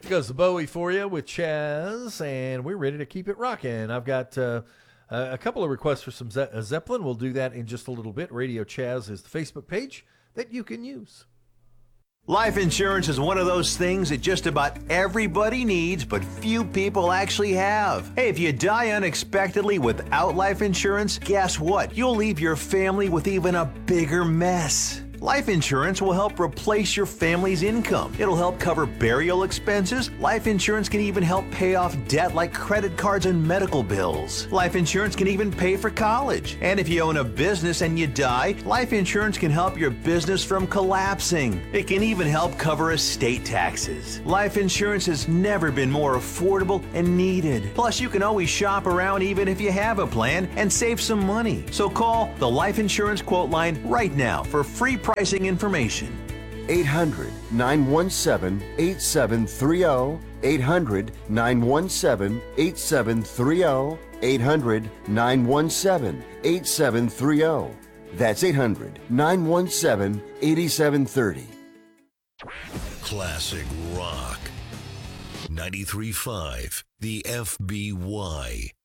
Here goes the Bowie for you with Chaz, and we're ready to keep it rocking. I've got a couple of requests for some Zeppelin. We'll do that in just a little bit. Radio Chaz is the Facebook page that you can use. Life insurance is one of those things that just about everybody needs, but few people actually have. Hey, if you die unexpectedly without life insurance, guess what? You'll leave your family with even a bigger mess. Life insurance will help replace your family's income. It'll help cover burial expenses. Life insurance can even help pay off debt like credit cards and medical bills. Life insurance can even pay for college. And if you own a business and you die, life insurance can help your business from collapsing. It can even help cover estate taxes. Life insurance has never been more affordable and needed. Plus, you can always shop around even if you have a plan and save some money. So call the Life Insurance Quote Line right now for free pricing information. 800-917-8730. 800-917-8730. 800-917-8730. That's 800-917-8730. Classic Rock. 93.5 The FBY.